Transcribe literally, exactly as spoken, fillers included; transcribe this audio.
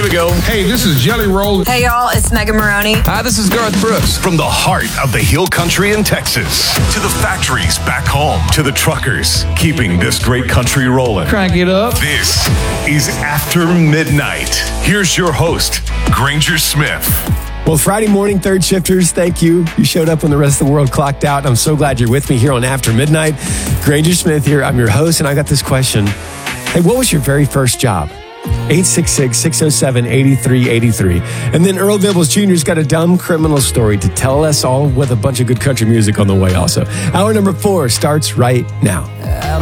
we go. Hey, this is Jelly Roll. Hey, y'all, it's Megan Maroney. Hi, this is Garth Brooks. From the heart of the Hill Country in Texas to the factories back home to the truckers, keeping this great country rolling. Crank it up. This is After Midnight. Here's your host, Granger Smith. Well, Friday morning, third shifters, thank you. You showed up when the rest of the world clocked out. I'm so glad you're with me here on After Midnight. Granger Smith here. I'm your host, and I got this question. Hey, what was your very first job? eight six six, six oh seven, eight three eight three. And then Earl Dibbles Junior's got a dumb criminal story to tell us all with a bunch of good country music on the way also. Hour number four starts right now.